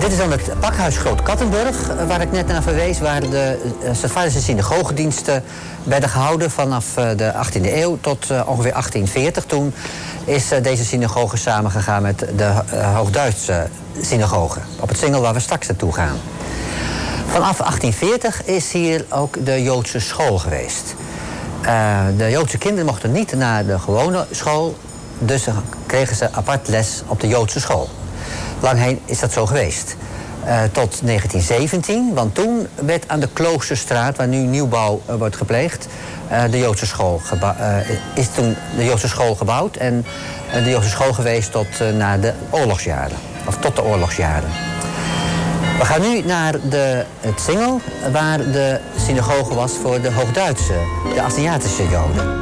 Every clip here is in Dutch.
Dit is dan het pakhuis Groot Kattenburg, waar ik net naar verwees, waar de Sefardische synagogediensten werden gehouden vanaf de 18e eeuw tot ongeveer 1840. Toen is deze synagoge samengegaan met de Hoogduitse synagoge, op het Singel waar we straks naartoe gaan. Vanaf 1840 is hier ook de Joodse school geweest. De Joodse kinderen mochten niet naar de gewone school, dus kregen ze apart les op de Joodse school. Lang heen is dat zo geweest. Tot 1917, want toen werd aan de Kloosterstraat, waar nu nieuwbouw wordt gepleegd, de Joodse school is toen de Joodse school gebouwd en de Joodse school geweest tot na de oorlogsjaren, of tot de oorlogsjaren. We gaan nu naar het Singel, waar de synagoge was voor de Hoogduitse, de Aziatische Joden.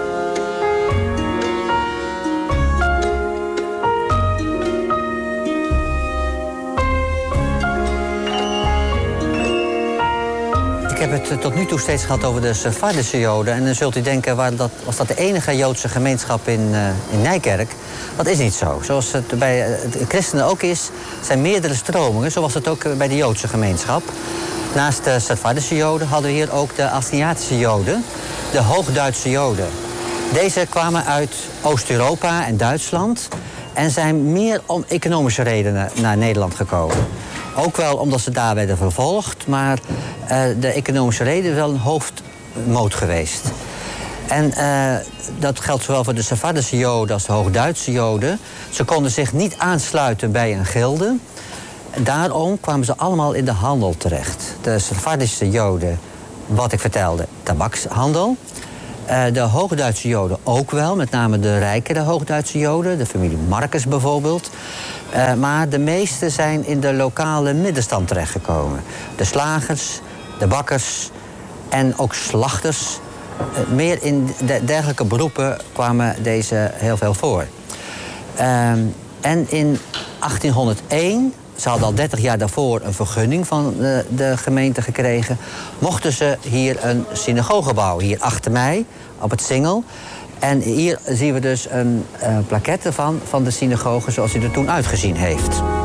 Ik heb het tot nu toe steeds gehad over de Sefardische Joden. En dan zult u denken, was dat de enige Joodse gemeenschap in Nijkerk? Dat is niet zo. Zoals het bij de christenen ook is, zijn meerdere stromingen. Zo was het ook bij de Joodse gemeenschap. Naast de Sefardische Joden hadden we hier ook de Aziatische Joden, de Hoogduitse Joden. Deze kwamen uit Oost-Europa en Duitsland en zijn meer om economische redenen naar Nederland gekomen. Ook wel omdat ze daar werden vervolgd, maar de economische reden is wel een hoofdmoot geweest. En dat geldt zowel voor de Sefardische Joden als de Hoogduitse Joden. Ze konden zich niet aansluiten bij een gilde. Daarom kwamen ze allemaal in de handel terecht. De Sefardische Joden, wat ik vertelde, tabakshandel. De Hoogduitse Joden ook wel, met name de rijkere Hoogduitse Joden, de familie Marcus bijvoorbeeld. Maar de meeste zijn in de lokale middenstand terechtgekomen. De slagers, de bakkers en ook slachters. Meer in dergelijke beroepen kwamen deze heel veel voor. En in 1801, ze hadden al 30 jaar daarvoor een vergunning van de gemeente gekregen, mochten ze hier een synagoge bouwen, hier achter mij, op het Singel. En hier zien we dus een plaquette van de synagoge zoals die er toen uitgezien heeft.